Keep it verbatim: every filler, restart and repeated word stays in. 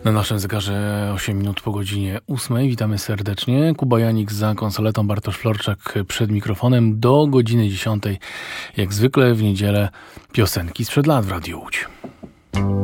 Na naszym zegarze osiem minut po godzinie ósmej. Witamy serdecznie. Kuba Janik za konsoletą, Bartosz Florczak przed mikrofonem. Do godziny dziesiątej, jak zwykle w niedzielę, piosenki sprzed lat w Radiu Łódź.